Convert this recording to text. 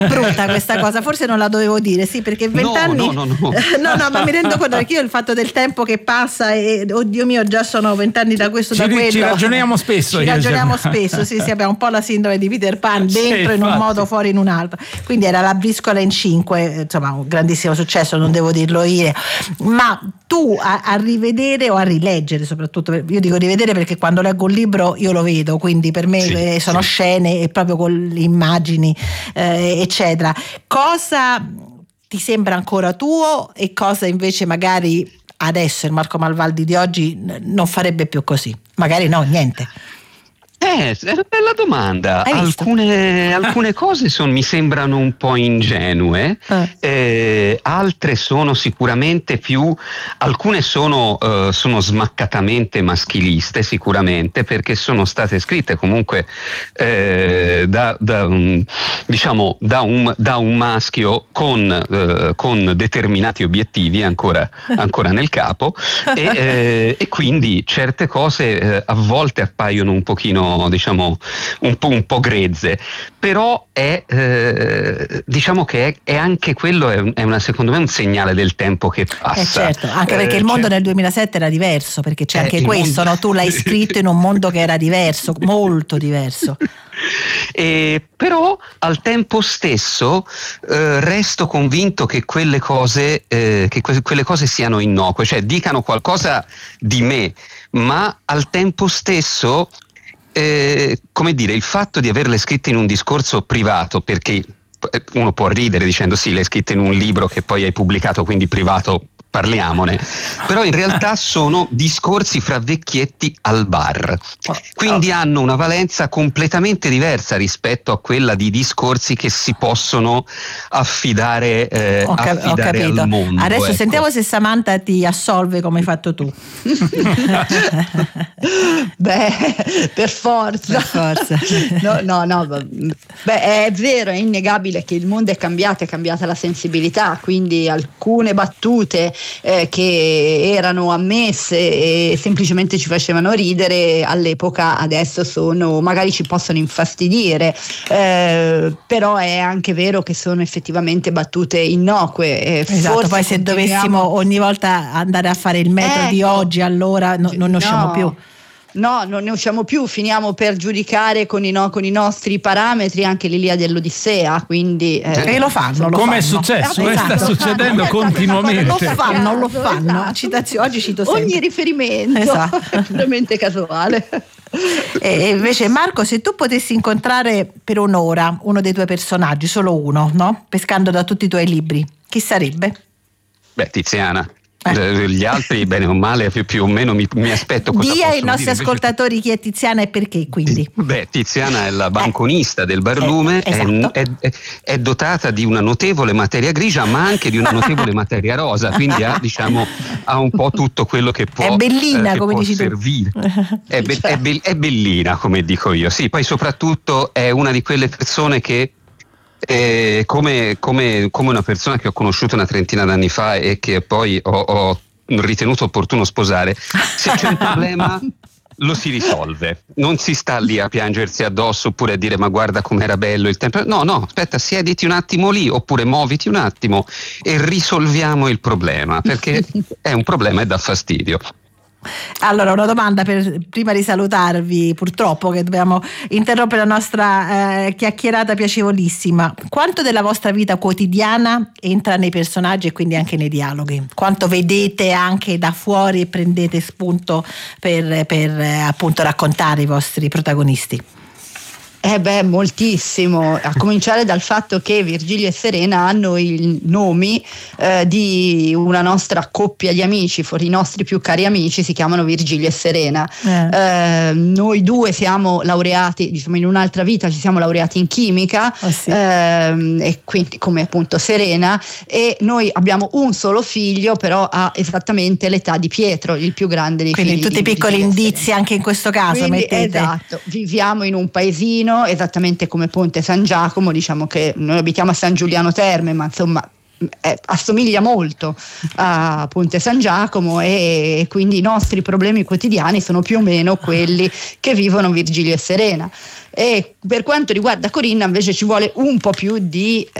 Brutta questa cosa, forse non la dovevo dire, sì, perché 20 anni. No, ma mi rendo conto che io il fatto del tempo che passa e oddio mio, già sono 20 anni da questo, da quello. Ci ragioniamo spesso. Sì, abbiamo un po' la sindrome di Peter Pan, dentro sì, in un modo, fuori in un altro. Quindi era La briscola in 5, insomma, un grandissimo successo, non devo dirlo io. Ma tu a rivedere o a rileggere, soprattutto, io dico rivedere perché quando leggo un libro io lo vedo, quindi per me sono scene e proprio con le immagini, eccetera. Cosa ti sembra ancora tuo e cosa invece magari adesso il Marco Malvaldi di oggi non farebbe più così? Magari no, niente. È una bella domanda. Alcune cose mi sembrano un po' ingenue, altre sono sicuramente più, alcune sono smaccatamente maschiliste sicuramente, perché sono state scritte comunque da un maschio con determinati obiettivi ancora nel capo e quindi certe cose a volte appaiono un pochino, diciamo, un po' grezze, però diciamo che è anche quello è secondo me un segnale del tempo che passa. Certo, anche perché il mondo nel 2007 era diverso, perché c'è anche questo, no? Tu l'hai scritto in un mondo che era diverso, molto diverso. Però al tempo stesso resto convinto che quelle cose siano innocue, cioè dicano qualcosa di me, ma al tempo stesso come dire, il fatto di averle scritte in un discorso privato, perché uno può ridere dicendo sì, le hai scritte in un libro che poi hai pubblicato, quindi privato, parliamone, però in realtà sono discorsi fra vecchietti al bar, quindi hanno una valenza completamente diversa rispetto a quella di discorsi che si possono affidare al mondo. Adesso ecco. Sentiamo se Samantha ti assolve come hai fatto tu. Beh, per forza. No. Beh, è vero, è innegabile che il mondo è cambiata la sensibilità, quindi alcune battute che erano ammesse e semplicemente ci facevano ridere all'epoca adesso magari ci possono infastidire, però è anche vero che sono effettivamente battute innocue. Esatto, poi se dovessimo ogni volta andare a fare il metro di oggi, allora non ne usciamo più. No, non ne usciamo più, finiamo per giudicare con i nostri parametri anche l'Ilia dell'Odissea, quindi e lo fanno. Come è successo? Sta succedendo continuamente. Lo fanno. Oggi cito sempre. Ogni riferimento è veramente casuale. E invece Marco, se tu potessi incontrare per un'ora uno dei tuoi personaggi, solo uno, no? Pescando da tutti i tuoi libri, chi sarebbe? Beh, Tiziana. Gli altri bene o male più o meno mi aspetto cosa Dia possono ai nostri dire ascoltatori chi è Tiziana e perché, quindi. Beh, Tiziana è la banconista del barlume, esatto. è dotata di una notevole materia grigia ma anche di una notevole materia rosa, quindi ha un po' tutto quello che può, è bellina, che come può dici servire. È bellina, come dico io, sì, poi soprattutto è una di quelle persone che come una persona che ho conosciuto una trentina d'anni fa e che poi ho ritenuto opportuno sposare, se c'è un problema lo si risolve, non si sta lì a piangersi addosso oppure a dire ma guarda com'era bello il tempo, no, aspetta, siediti un attimo lì oppure muoviti un attimo e risolviamo il problema, perché è un problema e dà fastidio. Allora, una domanda prima di salutarvi, purtroppo che dobbiamo interrompere la nostra chiacchierata piacevolissima. Quanto della vostra vita quotidiana entra nei personaggi e quindi anche nei dialoghi? Quanto vedete anche da fuori e prendete spunto per appunto raccontare i vostri protagonisti? Moltissimo, a cominciare dal fatto che Virgilio e Serena hanno i nomi di una nostra coppia di amici, i nostri più cari amici si chiamano Virgilio e Serena. Noi due siamo laureati, diciamo in un'altra vita ci siamo laureati in chimica, e quindi come appunto Serena, e noi abbiamo un solo figlio, però ha esattamente l'età di Pietro, il più grande dei quindi figli. Quindi tutti piccoli indizi anche in questo caso, quindi, mettete. Esatto, viviamo in un paesino esattamente come Ponte San Giacomo, diciamo che noi abitiamo a San Giuliano Terme, ma insomma assomiglia molto a Ponte San Giacomo, e quindi i nostri problemi quotidiani sono più o meno quelli che vivono Virgilio e Serena. E per quanto riguarda Corinna invece ci vuole un po' più di